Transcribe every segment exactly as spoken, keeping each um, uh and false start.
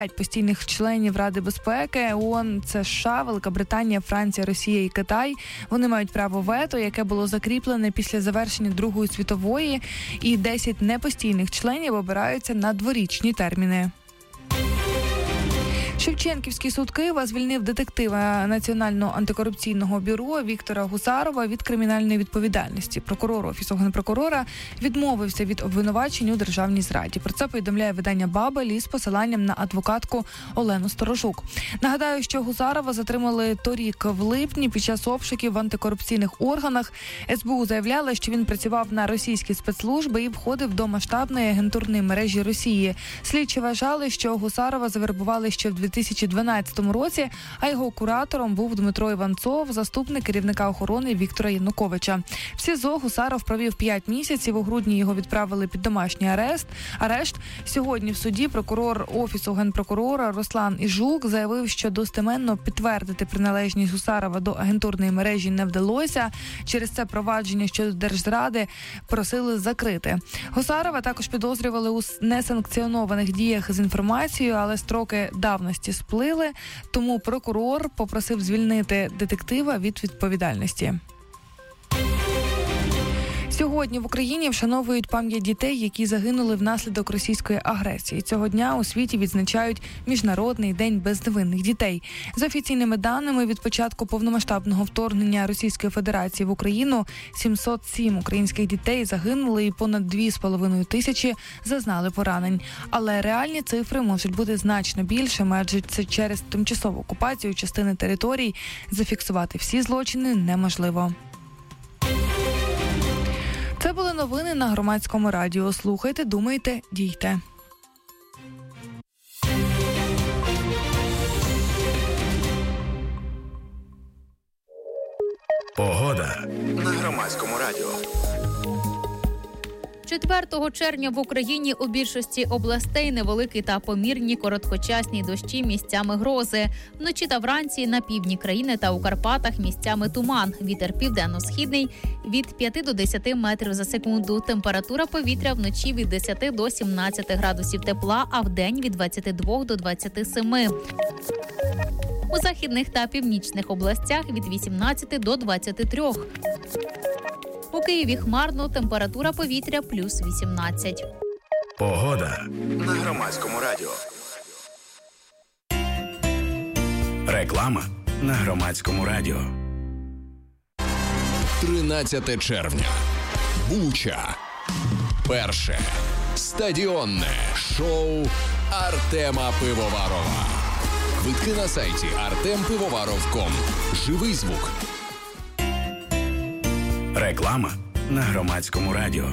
П'ять постійних членів Ради безпеки ООН – це США, Велика Британія, Франція, Росія і Китай. Вони мають право вето, яке було закріплене після завершення Другої світової, і десять непостійних членів обираються на дворічні терміни. Шевченківський суд Києва звільнив детектива Національного антикорупційного бюро Віктора Гусарова від кримінальної відповідальності. Прокурор Офісу Генпрокурора відмовився від обвинувачень у державній зраді. Про це повідомляє видання «Бабель» із посиланням на адвокатку Олену Сторожук. Нагадаю, що Гусарова затримали торік в липні під час обшуків в антикорупційних органах. ес бе у заявляли, що він працював на російські спецслужби і входив до масштабної агентурної мережі Росії. Слідчі вважали, що Гусарова завербували ще в дві тисячі дванадцятому році, а його куратором був Дмитро Іванцов, заступник керівника охорони Віктора Януковича. В СІЗО Гусаров провів п'ять місяців, у грудні його відправили під домашній арешт. арешт. Сьогодні в суді прокурор Офісу Генпрокурора Руслан Іжук заявив, що достеменно підтвердити приналежність Гусарова до агентурної мережі не вдалося. Через це провадження щодо держзради просили закрити. Гусарова також підозрювали у несанкціонованих діях з інформацією, але строки давності сплили, тому прокурор попросив звільнити детектива від відповідальності. Сьогодні в Україні вшановують пам'ять дітей, які загинули внаслідок російської агресії. Цього дня у світі відзначають Міжнародний день безневинних дітей. За офіційними даними, від початку повномасштабного вторгнення Російської Федерації в Україну сімсот сім українських дітей загинули і понад дві з половиною тисячі зазнали поранень. Але реальні цифри можуть бути значно більшими, адже це через тимчасову окупацію частини територій зафіксувати всі злочини неможливо. Це були новини на Громадському радіо. Слухайте, думайте, дійте. Погода на Громадському радіо. четвертого червня в Україні у більшості областей невеликі та помірні короткочасні дощі, місцями грози. Вночі та вранці на півдні країни та у Карпатах місцями туман. Вітер південно-східний від п'яти до десяти метрів за секунду. Температура повітря вночі від десяти до сімнадцяти градусів тепла, а вдень від двадцяти двох до двадцяти семи. У західних та північних областях від вісімнадцяти до двадцяти трьох. У Києві хмарно, температура повітря плюс вісімнадцять. Погода на Громадському радіо. Реклама на Громадському радіо. тринадцяте червня. Буча. Перше. Стадіонне шоу Артема Пивоварова. Квитки на сайті артем пивоваров крапка ком. Живий звук. Реклама на Громадському радіо.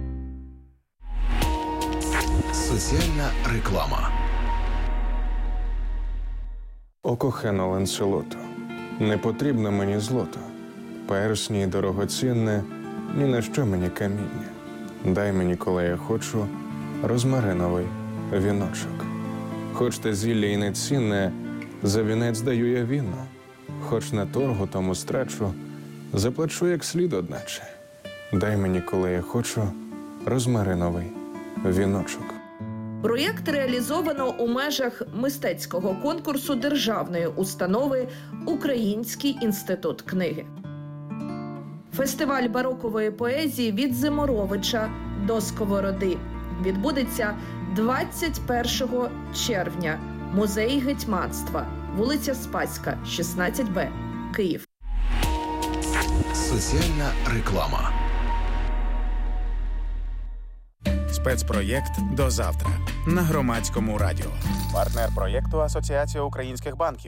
Соціальна реклама. О кохано Ланселото, не потрібно мені злото, персні й дорогоцінне, ні на що мені каміння. Дай мені, коли я хочу, розмариновий віночок. Хоч те зілля й не цінне, за вінець даю я віно. Хоч на торгу тому страчу, заплачу як слід одначе. Дай мені, коли я хочу, розмариновий віночок. Проєкт реалізовано у межах мистецького конкурсу державної установи «Український інститут книги». Фестиваль барокової поезії «Від Зиморовича до Сковороди» відбудеться двадцять першого червня. Музей гетьманства, вулиця Спаська, шістнадцять Б, Київ. Соціальна реклама. Спецпроєкт «До завтра» на Громадському радіо. Партнер проєкту Асоціація українських банків.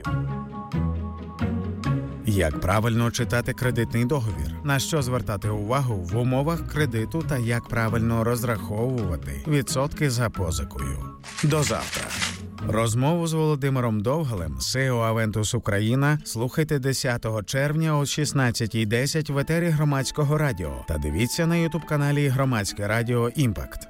Як правильно читати кредитний договір? На що звертати увагу в умовах кредиту та як правильно розраховувати відсотки за позикою? До завтра. Розмову з Володимиром Довгалем, сі і о Aventus Україна, слухайте десятого червня о шістнадцятій десять в етері Громадського радіо та дивіться на ютуб-каналі Громадське радіо «Імпакт».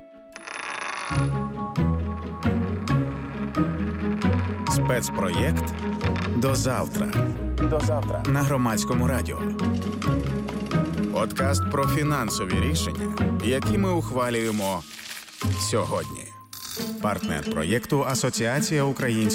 Спецпроєкт «До завтра». До завтра на Громадському радіо. Подкаст про фінансові рішення, які ми ухвалюємо сьогодні. Партнер проєкту Асоціація українських